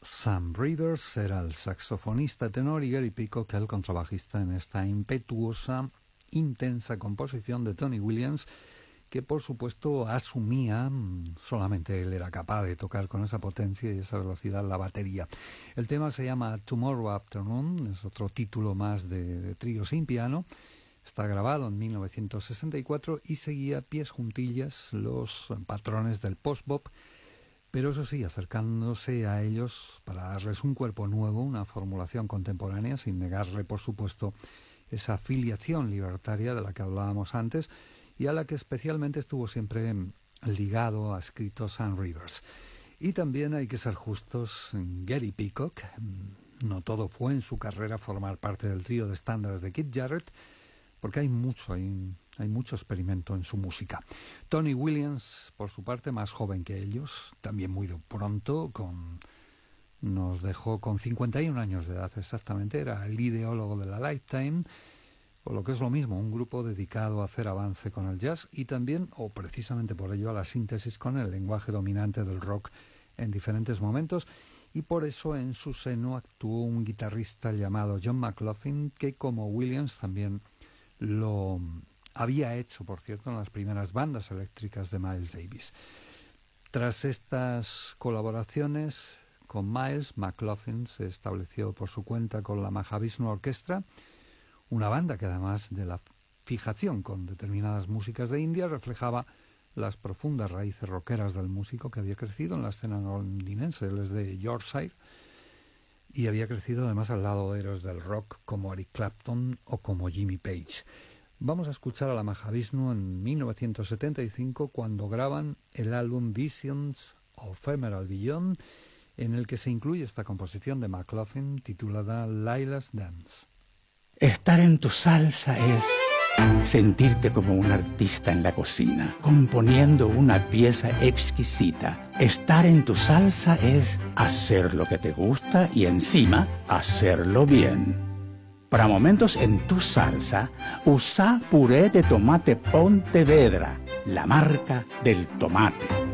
Sam Rivers era el saxofonista tenor y Gary Peacock el contrabajista en esta impetuosa, intensa composición de Tony Williams, que por supuesto asumía, solamente él era capaz de tocar con esa potencia y esa velocidad la batería. El tema se llama Tomorrow Afternoon, es otro título más de trío sin piano. Está grabado en 1964 y seguía pies juntillas los patrones del post-bop, pero eso sí, acercándose a ellos para darles un cuerpo nuevo, una formulación contemporánea, sin negarle, por supuesto, esa filiación libertaria de la que hablábamos antes y a la que especialmente estuvo siempre ligado a escrito Sam Rivers. Y también hay que ser justos, Gary Peacock, no todo fue en su carrera formar parte del trío de estándares de Keith Jarrett, porque hay mucho experimento en su música. Tony Williams, por su parte, más joven que ellos, también muy pronto, nos dejó con 51 años de edad exactamente, era el ideólogo de la Lifetime, o lo que es lo mismo, un grupo dedicado a hacer avance con el jazz y también, o precisamente por ello, a la síntesis con el lenguaje dominante del rock en diferentes momentos, y por eso en su seno actuó un guitarrista llamado John McLaughlin, que como Williams también lo había hecho, por cierto, en las primeras bandas eléctricas de Miles Davis. Tras estas colaboraciones con Miles, McLaughlin se estableció por su cuenta con la Mahavishnu Orchestra, una banda que además de la fijación con determinadas músicas de India reflejaba las profundas raíces rockeras del músico que había crecido en la escena londinense. Él es de Yorkshire y había crecido además al lado de héroes del rock como Eric Clapton o como Jimmy Page. Vamos a escuchar a la Mahavishnu en 1975 cuando graban el álbum Visions of Emerald Beyond, en el que se incluye esta composición de McLaughlin titulada Laila's Dance. Estar en tu salsa es sentirte como un artista en la cocina, componiendo una pieza exquisita. Estar en tu salsa es hacer lo que te gusta y encima hacerlo bien. Para momentos en tu salsa, usa puré de tomate Pontevedra, la marca del tomate.